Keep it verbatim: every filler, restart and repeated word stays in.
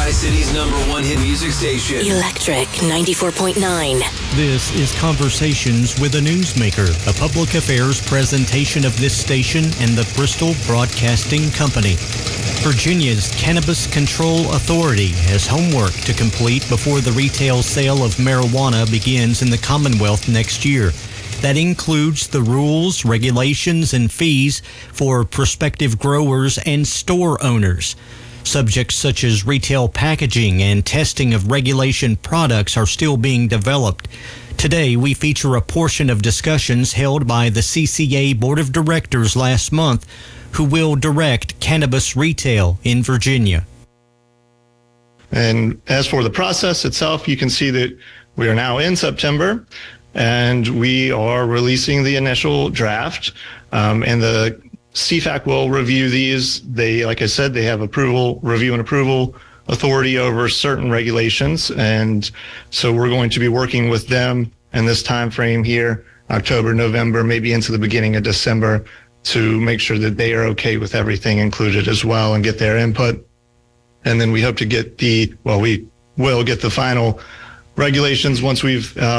Tri-City's number one hit music station. Electric ninety-four point nine. This is Conversations with a Newsmaker, a public affairs presentation of this station and the Bristol Broadcasting Company. Virginia's Cannabis Control Authority has homework to complete before the retail sale of marijuana begins in the Commonwealth next year. That includes the rules, regulations, and fees for prospective growers and store owners. Subjects such as retail packaging and testing of regulation products are still being developed. Today, we feature a portion of discussions held by the C C A Board of Directors last month, who will direct cannabis retail in Virginia. And as for the process itself, you can see that we are now in September, and we are releasing the initial draft. Um, and the C F A C will review these. They, like I said, they have approval, review and approval authority over certain regulations. And so we're going to be working with them in this time frame here, October, November, maybe into the beginning of December, to make sure that they are okay with everything included as well and get their input. And then we hope to get the, well, we will get the final regulations once we've uh,